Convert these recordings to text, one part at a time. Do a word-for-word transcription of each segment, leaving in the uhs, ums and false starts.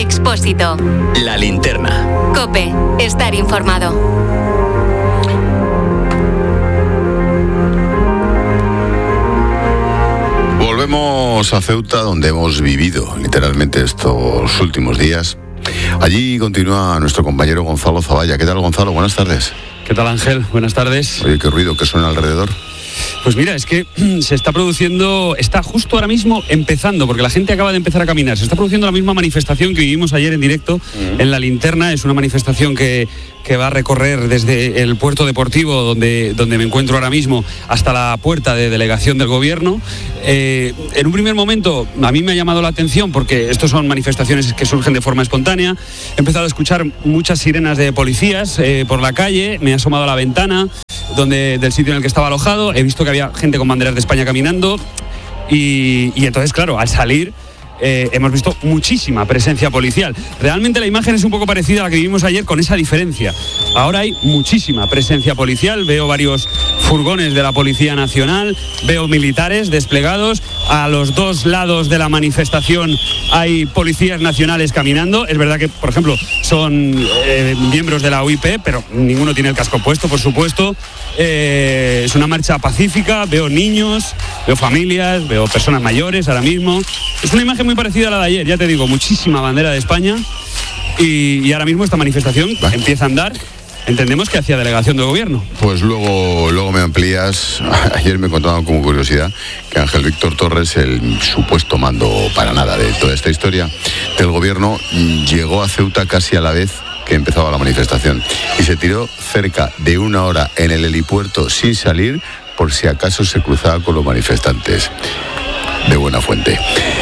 Expósito. La Linterna. COPE. Estar informado. Volvemos a Ceuta, donde hemos vivido literalmente estos últimos días. Allí continúa nuestro compañero Gonzalo Zavalla. ¿Qué tal, Gonzalo? Buenas tardes. ¿Qué tal, Ángel? Buenas tardes. Oye, qué ruido que suena alrededor. Pues mira, es que se está produciendo, está justo ahora mismo empezando, porque la gente acaba de empezar a caminar. Se está produciendo la misma manifestación que vivimos ayer en directo uh-huh. en La Linterna. Es una manifestación que, que va a recorrer desde el puerto deportivo, donde, donde me encuentro ahora mismo, hasta la puerta de delegación del gobierno. Eh, en un primer momento a mí me ha llamado la atención, porque estos son manifestaciones que surgen de forma espontánea. He empezado a escuchar muchas sirenas de policías eh, por la calle. Me he asomado a la ventana donde, del sitio en el que estaba alojado. He visto que había gente con banderas de España caminando y, y entonces, claro, al salir eh, hemos visto muchísima presencia policial. Realmente la imagen es un poco parecida a la que vivimos ayer, con esa diferencia. Ahora hay muchísima presencia policial, veo varios furgones de la Policía Nacional, veo militares desplegados. A los dos lados de la manifestación hay policías nacionales caminando. Es verdad que, por ejemplo, son eh, miembros de la U I P, pero ninguno tiene el casco puesto, por supuesto. Eh, es una marcha pacífica, veo niños, veo familias, veo personas mayores ahora mismo. Es una imagen muy parecida a la de ayer, ya te digo, muchísima bandera de España y, y ahora mismo esta manifestación ¿Va? empieza a andar. Entendemos que hacia delegación de gobierno. Pues luego, luego me amplías. Ayer me contaban como curiosidad que Ángel Víctor Torres, el supuesto mando para nada de toda esta historia del gobierno, llegó a Ceuta casi a la vez que empezaba la manifestación y se tiró cerca de una hora en el helipuerto sin salir por si acaso se cruzaba con los manifestantes. De buena fuente.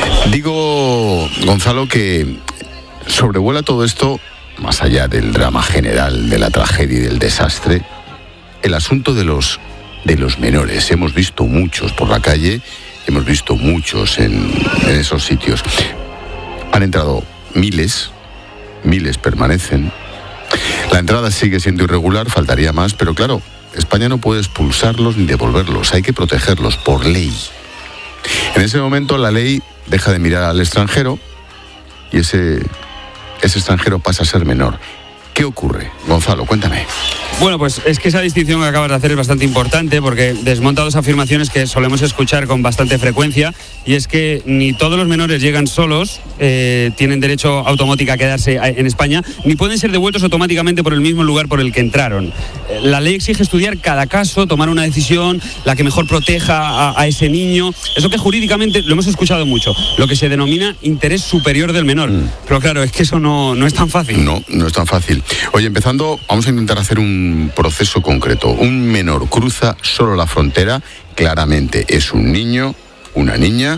Digo, Gonzalo, que sobrevuela todo esto, más allá del drama general, de la tragedia y del desastre, el asunto de los, de los menores. Hemos visto muchos por la calle, hemos visto muchos en, en esos sitios. Han entrado miles, miles permanecen. La entrada sigue siendo irregular, faltaría más, pero claro, España no puede expulsarlos ni devolverlos, hay que protegerlos por ley. En ese momento la ley deja de mirar al extranjero y ese, ese extranjero pasa a ser menor. ¿Qué ocurre? Gonzalo, cuéntame. Bueno, pues es que esa distinción que acabas de hacer es bastante importante, porque desmonta dos afirmaciones que solemos escuchar con bastante frecuencia, y es que ni todos los menores llegan solos, eh, tienen derecho automático a quedarse en España, ni pueden ser devueltos automáticamente por el mismo lugar por el que entraron. La ley exige estudiar cada caso, tomar una decisión, la que mejor proteja a, a ese niño. Es lo que jurídicamente, lo hemos escuchado mucho, lo que se denomina interés superior del menor. Mm. Pero claro, es que eso no, no es tan fácil. No, no es tan fácil. Oye, empezando, vamos a intentar hacer un proceso concreto. Un menor cruza solo la frontera, claramente es un niño, una niña,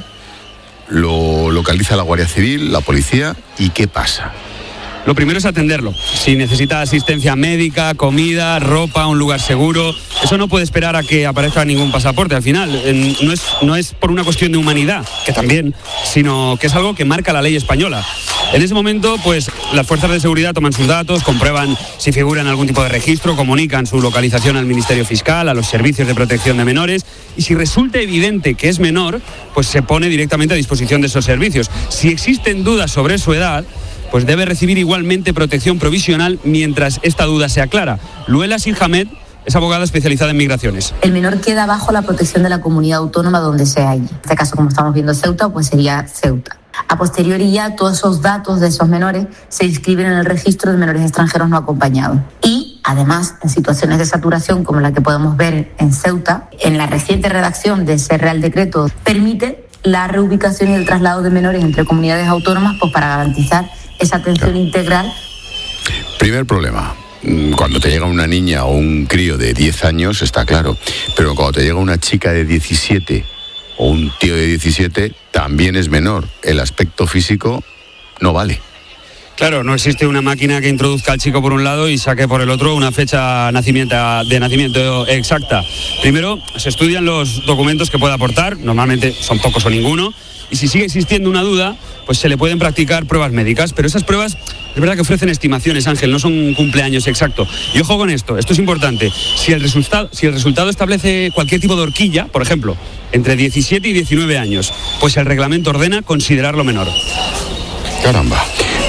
lo localiza la Guardia Civil, la policía, ¿y qué pasa? Lo primero es atenderlo. Si necesita asistencia médica, comida, ropa, un lugar seguro, eso no puede esperar a que aparezca ningún pasaporte. Al final, no es, no es por una cuestión de humanidad, que también, sino que es algo que marca la ley española. En ese momento, pues, las fuerzas de seguridad toman sus datos, comprueban si figura en algún tipo de registro, comunican su localización al Ministerio Fiscal, a los servicios de protección de menores, y si resulta evidente que es menor, pues se pone directamente a disposición de esos servicios. Si existen dudas sobre su edad, pues debe recibir igualmente protección provisional mientras esta duda se aclara. Luela Sirhamed es abogada especializada en migraciones. El menor queda bajo la protección de la comunidad autónoma donde sea allí. En este caso, como estamos viendo Ceuta, pues sería Ceuta. A posteriori ya todos esos datos de esos menores se inscriben en el registro de menores extranjeros no acompañados. Y además, en situaciones de saturación como la que podemos ver en Ceuta, en la reciente redacción de ese Real Decreto permite la reubicación y el traslado de menores entre comunidades autónomas, pues para garantizar esa atención claro. integral. Primer problema. Cuando te llega una niña o un crío de diez años, está claro. Pero cuando te llega una chica de diecisiete o un tío de diecisiete, también es menor. El aspecto físico no vale. Claro, no existe una máquina que introduzca al chico por un lado y saque por el otro una fecha nacimiento, de nacimiento exacta. Primero, se estudian los documentos que puede aportar, normalmente son pocos o ninguno, y si sigue existiendo una duda, pues se le pueden practicar pruebas médicas, pero esas pruebas es verdad que ofrecen estimaciones, Ángel, no son un cumpleaños exacto. Y ojo con esto, esto es importante, si el resultado, si el resultado establece cualquier tipo de horquilla, por ejemplo, entre diecisiete y diecinueve años, pues el reglamento ordena considerarlo menor. Caramba.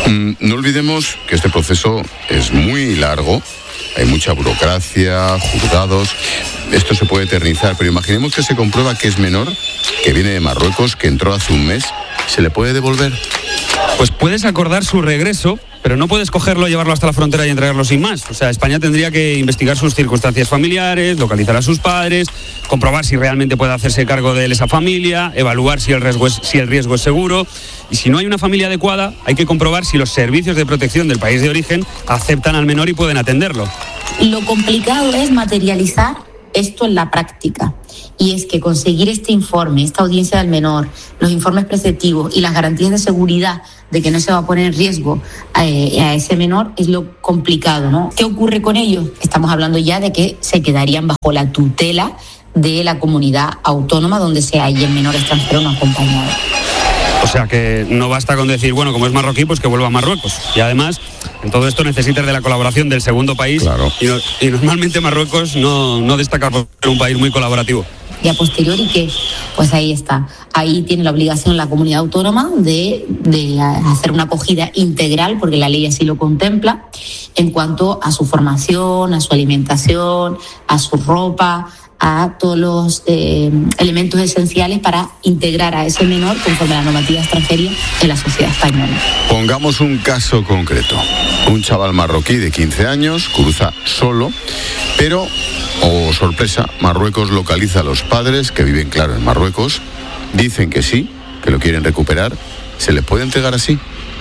Mm, no olvidemos que este proceso es muy largo, hay mucha burocracia, juzgados, esto se puede eternizar, pero imaginemos que se comprueba que es menor, que viene de Marruecos, que entró hace un mes, ¿se le puede devolver? Pues puedes acordar su regreso, pero no puedes cogerlo, llevarlo hasta la frontera y entregarlo sin más. O sea, España tendría que investigar sus circunstancias familiares, localizar a sus padres, comprobar si realmente puede hacerse cargo de él esa familia, evaluar si el riesgo es, si el riesgo es seguro. Y si no hay una familia adecuada, hay que comprobar si los servicios de protección del país de origen aceptan al menor y pueden atenderlo. Lo complicado es materializar esto en la práctica. Y es que conseguir este informe, esta audiencia del menor, los informes preceptivos y las garantías de seguridad de que no se va a poner en riesgo a, a ese menor es lo complicado, ¿no? ¿Qué ocurre con ellos? Estamos hablando ya de que se quedarían bajo la tutela de la comunidad autónoma donde se halle el menor extranjero no acompañado. O sea que no basta con decir, bueno, como es marroquí, pues que vuelva a Marruecos. Y además, en todo esto necesitas de la colaboración del segundo país. Claro. Y, no, y normalmente Marruecos no, no destaca por ser un país muy colaborativo. Y a posteriori que, pues ahí está, ahí tiene la obligación la comunidad autónoma de, de hacer una acogida integral, porque la ley así lo contempla, en cuanto a su formación, a su alimentación, a su ropa, a todos los eh, elementos esenciales para integrar a ese menor conforme a la normativa extranjera en la sociedad española. Pongamos un caso concreto. Un chaval marroquí de quince años cruza solo, pero, oh sorpresa, Marruecos localiza a los padres que viven, claro, en Marruecos, dicen que sí, que lo quieren recuperar. ¿Se les puede entregar así?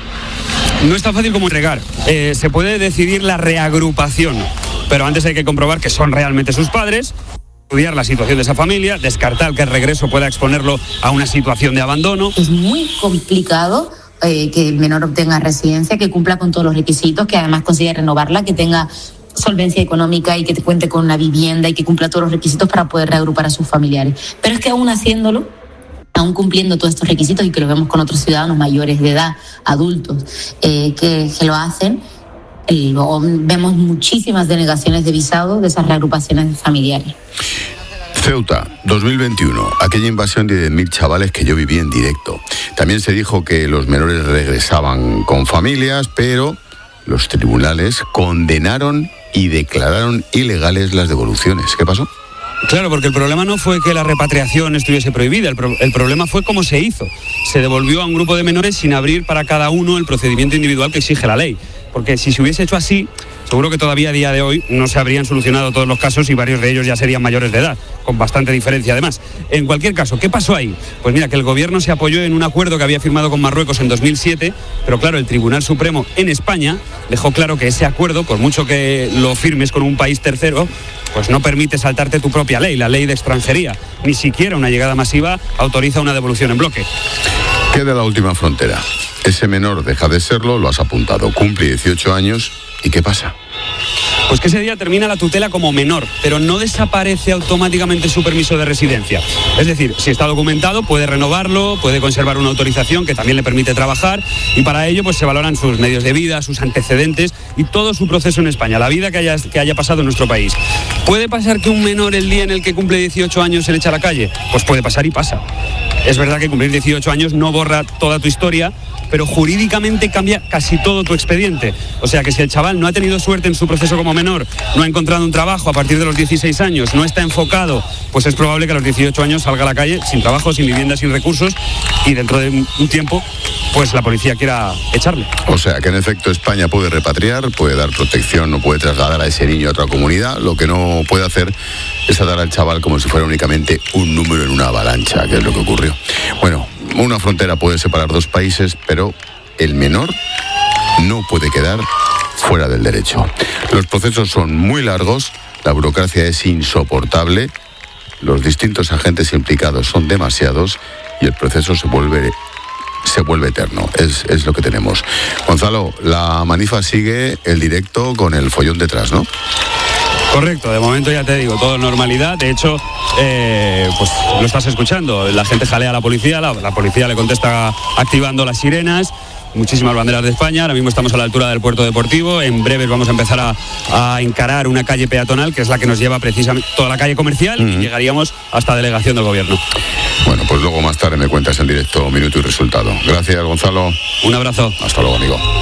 No es tan fácil como entregar. Eh, se puede decidir la reagrupación, pero antes hay que comprobar que son realmente sus padres, estudiar la situación de esa familia, descartar que el regreso pueda exponerlo a una situación de abandono. Es muy complicado eh, que el menor obtenga residencia, que cumpla con todos los requisitos, que además consiga renovarla, que tenga solvencia económica y que te cuente con una vivienda y que cumpla todos los requisitos para poder reagrupar a sus familiares. Pero es que aún haciéndolo, aún cumpliendo todos estos requisitos, y que lo vemos con otros ciudadanos mayores de edad, adultos, eh, que, que lo hacen, y luego vemos muchísimas denegaciones de visado de esas reagrupaciones familiares. Ceuta, dos mil veintiuno, aquella invasión de diez mil chavales que yo viví en directo. También se dijo que los menores regresaban con familias, pero los tribunales condenaron y declararon ilegales las devoluciones. ¿Qué pasó? Claro, porque el problema no fue que la repatriación estuviese prohibida, el, pro- el problema fue cómo se hizo. Se devolvió a un grupo de menores sin abrir para cada uno el procedimiento individual que exige la ley. Porque si se hubiese hecho así, seguro que todavía a día de hoy no se habrían solucionado todos los casos y varios de ellos ya serían mayores de edad, con bastante diferencia además. En cualquier caso, ¿qué pasó ahí? Pues mira, que el gobierno se apoyó en un acuerdo que había firmado con Marruecos en dos mil siete, pero claro, el Tribunal Supremo en España dejó claro que ese acuerdo, por mucho que lo firmes con un país tercero, pues no permite saltarte tu propia ley, la ley de extranjería. Ni siquiera una llegada masiva autoriza una devolución en bloque. Queda la última frontera. Ese menor deja de serlo, lo has apuntado, cumple dieciocho años, ¿y qué pasa? Pues que ese día termina la tutela como menor, pero no desaparece automáticamente su permiso de residencia. Es decir, si está documentado, puede renovarlo, puede conservar una autorización que también le permite trabajar, y para ello pues se valoran sus medios de vida, sus antecedentes y todo su proceso en España, la vida que haya, que haya pasado en nuestro país. ¿Puede pasar que un menor el día en el que cumple dieciocho años se le echa a la calle? Pues puede pasar y pasa. Es verdad que cumplir dieciocho años no borra toda tu historia, pero jurídicamente cambia casi todo tu expediente. O sea que si el chaval no ha tenido suerte en su proceso como menor, no ha encontrado un trabajo a partir de los dieciséis años, no está enfocado, pues es probable que a los dieciocho años salga a la calle sin trabajo, sin vivienda, sin recursos, y dentro de un tiempo pues la policía quiera echarle. O sea que en efecto España puede repatriar, puede dar protección, no puede trasladar a ese niño a otra comunidad. Lo que no puede hacer es atar al chaval como si fuera únicamente un número en una avalancha, que es lo que ocurrió. Bueno, una frontera puede separar dos países, pero el menor no puede quedar fuera del derecho. Los procesos son muy largos, la burocracia es insoportable, los distintos agentes implicados son demasiados y el proceso se vuelve se vuelve eterno. Es, es lo que tenemos. Gonzalo, la manifa sigue el directo con el follón detrás, ¿no? Correcto, de momento ya te digo, todo en normalidad. De hecho, eh, pues lo estás escuchando. La gente jalea a la policía, la, la policía le contesta activando las sirenas. Muchísimas banderas de España. Ahora mismo estamos a la altura del puerto deportivo. En breves vamos a empezar a, a encarar una calle peatonal, que es la que nos lleva precisamente toda la calle comercial, mm. y llegaríamos hasta delegación del gobierno. Bueno, pues luego más tarde me cuentas en directo minuto y resultado. Gracias, Gonzalo. Un abrazo. Hasta luego, amigo.